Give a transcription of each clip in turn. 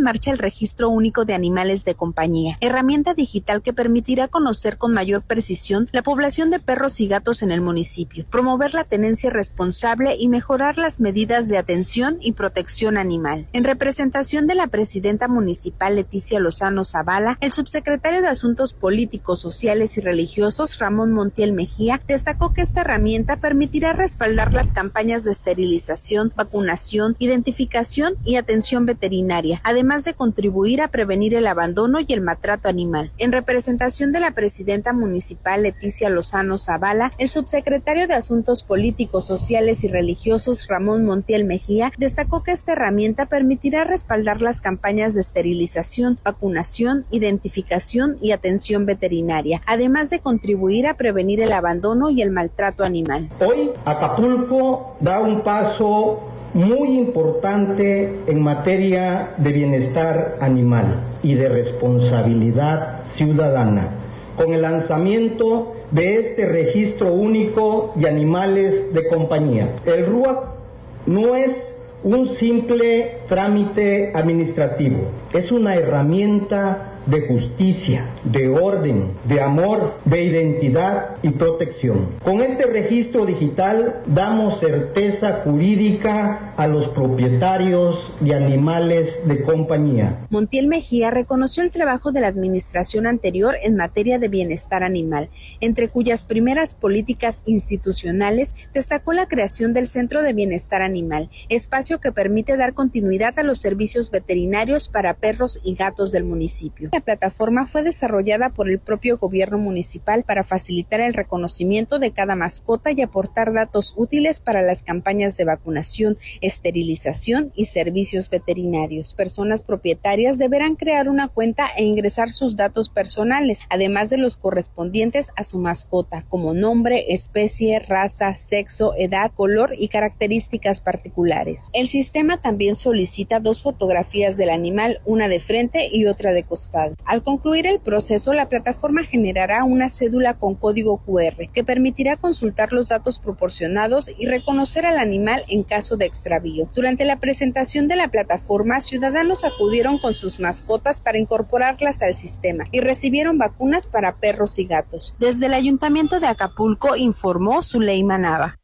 marcha el Registro Único de Animales de Compañía, herramienta digital que permitirá conocer con mayor precisión la población de perros y gatos en el municipio, promover la tenencia responsable y mejorar las medidas de atención y protección animal. En representación de la presidenta municipal Leticia Lozano Zavala, el subsecretario de Asuntos Políticos, Sociales y Religiosos, Ramón Montiel Mejía, destacó que esta herramienta permitirá respaldar las campañas de esterilización, vacunación, identificación y atención veterinaria, además de contribuir a prevenir el abandono y el maltrato animal. En representación de la presidenta municipal Leticia Lozano Zavala, el subsecretario de Asuntos Políticos, Sociales y Religiosos, Ramón Montiel Mejía, destacó que esta herramienta permitirá respaldar las campañas de esterilización, vacunación, identificación y atención veterinaria, además de contribuir a prevenir el abandono y el maltrato animal. Hoy, Acapulco da un paso muy importante en materia de bienestar animal y de responsabilidad ciudadana, con el lanzamiento de este registro único de animales de compañía. El RUAC no es un simple trámite administrativo, es una herramienta de justicia, de orden, de amor, de identidad y protección. Con este registro digital damos certeza jurídica a los propietarios de animales de compañía. Montiel Mejía reconoció el trabajo de la administración anterior en materia de bienestar animal, entre cuyas primeras políticas institucionales destacó la creación del Centro de Bienestar Animal, espacio que permite dar continuidad a los servicios veterinarios para perros y gatos del municipio. La plataforma fue desarrollada por el propio gobierno municipal para facilitar el reconocimiento de cada mascota y aportar datos útiles para las campañas de vacunación, esterilización y servicios veterinarios. Personas propietarias deberán crear una cuenta e ingresar sus datos personales, además de los correspondientes a su mascota, como nombre, especie, raza, sexo, edad, color y características particulares. El sistema también solicita 2 fotografías del animal, una de frente y otra de costado. Al concluir el proceso, la plataforma generará una cédula con código QR que permitirá consultar los datos proporcionados y reconocer al animal en caso de extravío. Durante la presentación de la plataforma, ciudadanos acudieron con sus mascotas para incorporarlas al sistema y recibieron vacunas para perros y gatos. Desde el Ayuntamiento de Acapulco informó Zuleima Nava.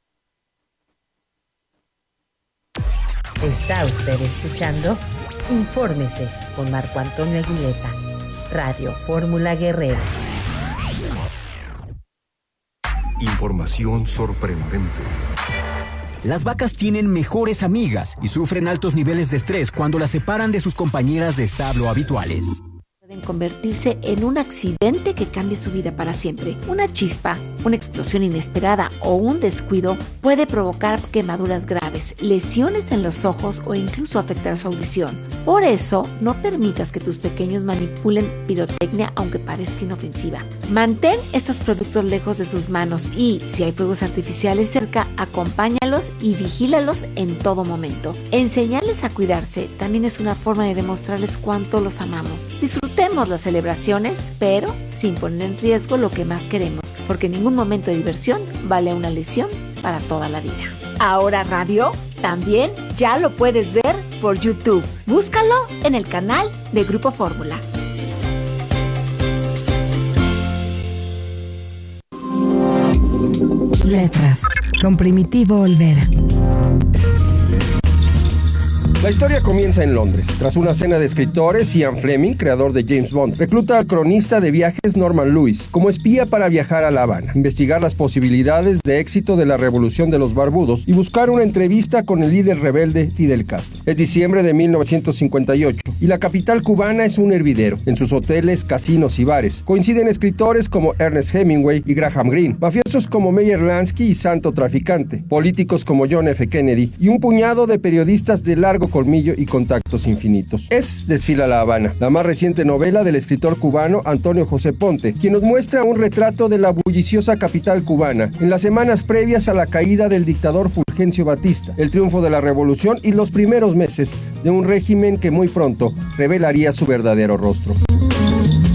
Está usted escuchando Infórmese con Marco Antonio Aguileta, Radio Fórmula Guerrero. Información sorprendente. Las vacas tienen mejores amigas y sufren altos niveles de estrés cuando las separan de sus compañeras de establo habituales. Pueden convertirse en un accidente que cambie su vida para siempre. Una chispa, una explosión inesperada o un descuido puede provocar quemaduras graves, lesiones en los ojos o incluso afectar su audición. Por eso, no permitas que tus pequeños manipulen pirotecnia aunque parezca inofensiva. Mantén estos productos lejos de sus manos y, si hay fuegos artificiales cerca, acompáñalos y vigílalos en todo momento. Enseñarles a cuidarse también es una forma de demostrarles cuánto los amamos. Disfrutemos las celebraciones, pero sin poner en riesgo lo que más queremos, porque ningún momento de diversión vale una lesión para toda la vida. Ahora Radio también ya lo puedes ver por YouTube. Búscalo en el canal de Grupo Fórmula. Letras, con Primitivo Olvera. La historia comienza en Londres. Tras una cena de escritores, Ian Fleming, creador de James Bond, recluta al cronista de viajes Norman Lewis como espía para viajar a La Habana, investigar las posibilidades de éxito de la revolución de los barbudos y buscar una entrevista con el líder rebelde Fidel Castro. Es diciembre de 1958 y la capital cubana es un hervidero. En sus hoteles, casinos y bares coinciden escritores como Ernest Hemingway y Graham Greene, mafiosos como Meyer Lansky y Santo Traficante, políticos como John F. Kennedy y un puñado de periodistas de largo colmillo y contactos infinitos. Es Desfila La Habana, la más reciente novela del escritor cubano Antonio José Ponte, quien nos muestra un retrato de la bulliciosa capital cubana en las semanas previas a la caída del dictador Fulgencio Batista, el triunfo de la revolución y los primeros meses de un régimen que muy pronto revelaría su verdadero rostro.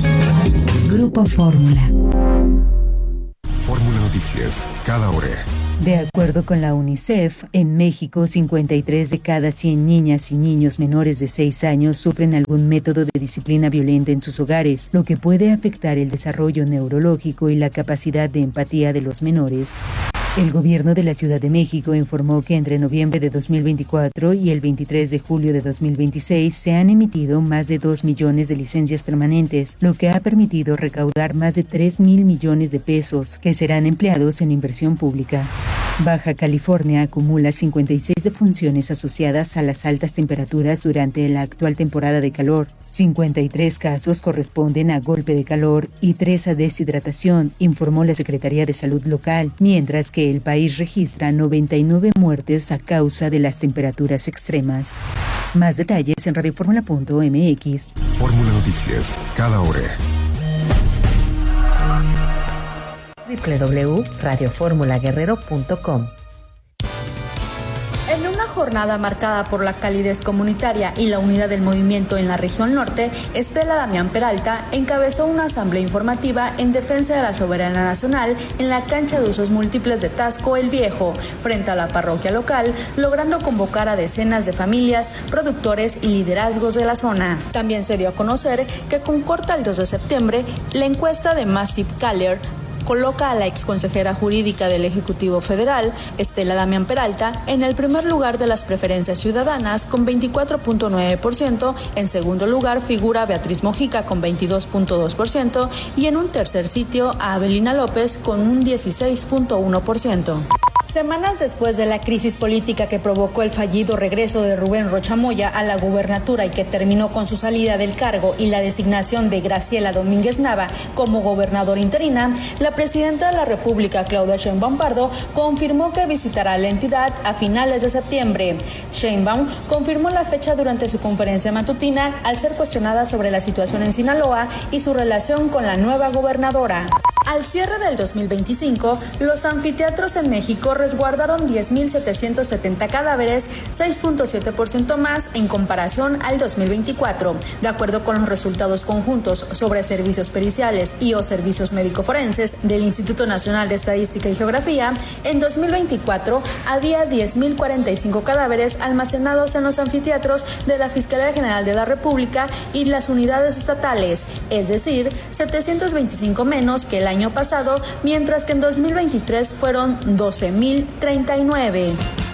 Grupo Fórmula. Fórmula Noticias, cada hora. De acuerdo con la UNICEF, en México 53 de cada 100 niñas y niños menores de 6 años sufren algún método de disciplina violenta en sus hogares, lo que puede afectar el desarrollo neurológico y la capacidad de empatía de los menores. El gobierno de la Ciudad de México informó que entre noviembre de 2024 y el 23 de julio de 2026 se han emitido más de 2 millones de licencias permanentes, lo que ha permitido recaudar más de 3,000 millones de pesos, que serán empleados en inversión pública. Baja California acumula 56 defunciones asociadas a las altas temperaturas durante la actual temporada de calor. 53 casos corresponden a golpe de calor y 3 a deshidratación, informó la Secretaría de Salud local, mientras que el país registra 99 muertes a causa de las temperaturas extremas. Más detalles en radioformula.mx. Fórmula Noticias, cada hora. www.radioformulaguerrero.com. En una jornada marcada por la calidez comunitaria y la unidad del movimiento en la región norte, Estela Damián Peralta encabezó una asamblea informativa en defensa de la soberanía nacional en la cancha de usos múltiples de Tasco el Viejo, frente a la parroquia local, logrando convocar a decenas de familias, productores y liderazgos de la zona. También se dio a conocer que con corte al 2 de septiembre, la encuesta de Massive Caller coloca a la exconsejera jurídica del Ejecutivo Federal, Estela Damián Peralta, en el primer lugar de las preferencias ciudadanas con 24.9%, en segundo lugar figura Beatriz Mojica con 22.2% y en un tercer sitio a Abelina López con un 16.1%. Semanas después de la crisis política que provocó el fallido regreso de Rubén Rocha Moya a la gubernatura y que terminó con su salida del cargo y la designación de Graciela Domínguez Nava como gobernadora interina, la presidenta de la República, Claudia Sheinbaum Pardo, confirmó que visitará la entidad a finales de septiembre. Sheinbaum confirmó la fecha durante su conferencia matutina al ser cuestionada sobre la situación en Sinaloa y su relación con la nueva gobernadora. Al cierre del 2025, los anfiteatros en México resguardaron 10.770 cadáveres, 6.7% más en comparación al 2024. De acuerdo con los resultados conjuntos sobre servicios periciales y o servicios médico-forenses del Instituto Nacional de Estadística y Geografía, en 2024 había 10.045 cadáveres almacenados en los anfiteatros de la Fiscalía General de la República y las unidades estatales, es decir, 725 menos que el año pasado, mientras que en 2023 fueron 12.039.